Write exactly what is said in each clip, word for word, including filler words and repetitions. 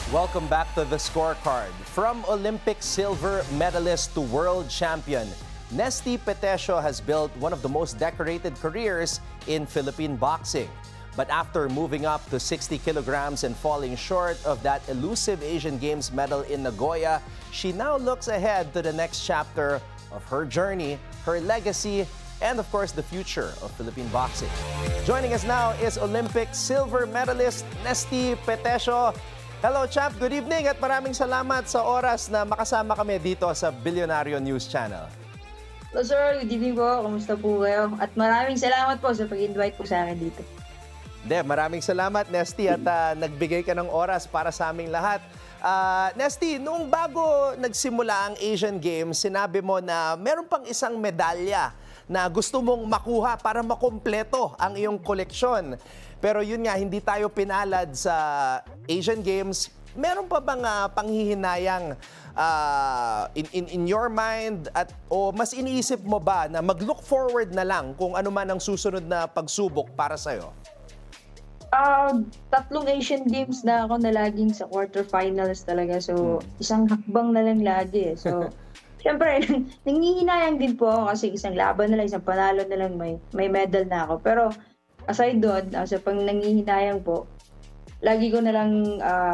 Welcome back to The Scorecard. From Olympic silver medalist to world champion, Nesty Petesio has built one of the most decorated careers in Philippine boxing. But after moving up to sixty kilograms and falling short of that elusive Asian Games medal in Nagoya, she now looks ahead to the next chapter of her journey, her legacy, and of course the future of Philippine boxing. Joining us now is Olympic silver medalist Nesty Petesio. Hello, champ. Good evening at maraming salamat sa oras na makasama kami dito sa Bilyonaryo News Channel. Hello, sir. Good evening po. Kamusta po kayo? At maraming salamat po sa pag-invite po sa akin dito. De, maraming salamat, Nesty, at uh, nagbigay ka ng oras para sa aming lahat. Uh, Nesty, noong bago nagsimula ang Asian Games, sinabi mo na meron pang isang medalya na gusto mong makuha para makompleto ang iyong koleksyon. Pero yun nga, hindi tayo pinalad sa Asian Games. Meron pa bang uh, panghihinayang uh, in, in, in your mind at o mas iniisip mo ba na mag-look forward na lang kung ano man ang susunod na pagsubok para sa'yo? Uh, tatlong Asian Games na ako na laging sa quarterfinals talaga. So, hmm. isang hakbang na lang lagi. So, syempre, nangihinayang din po ako kasi isang laban na lang, isang panalo na lang, may, may medal na ako. Pero, aside doon, uh, sa pang nangihinayang po, lagi ko na lang uh,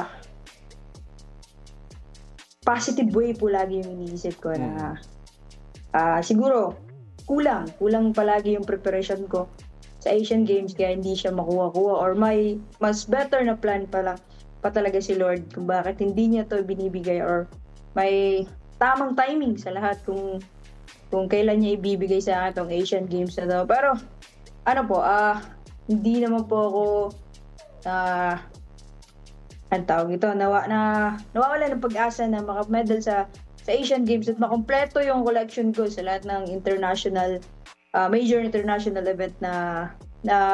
positive way po lagi yung iniisip ko na uh, siguro, kulang. Kulang palagi yung preparation ko sa Asian Games kaya hindi siya makuha-kuha or may mas better na plan pala pa talaga si Lord kung bakit hindi niya to binibigay or may tamang timing sa lahat kung kung kailan niya ibibigay sa akin tong Asian Games na to. Pero ano po, ah uh, hindi naman po ako uh, ang tawag ito, nawa, na nawawala ng pag-asa na makamedal sa sa Asian Games at makompleto yung collection ko sa lahat ng international Uh, major international event na na